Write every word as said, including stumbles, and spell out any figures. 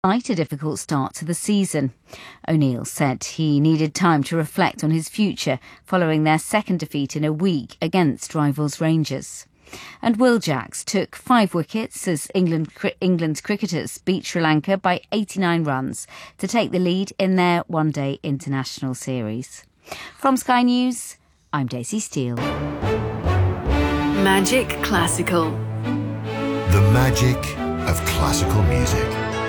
Despite a difficult start to the season. O'Neill said he needed time to reflect on his future following their second defeat in a week against rivals Rangers. And Will Jacks took five wickets as England, England's cricketers beat Sri Lanka by eighty-nine runs to take the lead in their one-day international series. From Sky News, I'm Daisy Steele. Magic Classical. The magic of classical music.